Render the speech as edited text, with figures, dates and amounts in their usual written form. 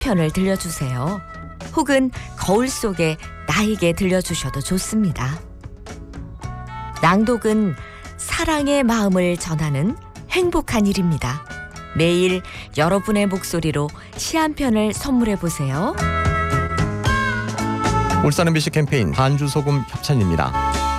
편을 들려주세요. 혹은 거울 속에 나에게 들려주셔도 좋습니다. 낭독은 사랑의 마음을 전하는 행복한 일입니다. 매일 여러분의 목소리로 시 한 편을 선물해 보세요. 울산 MBC 캠페인 반주소금 협찬입니다.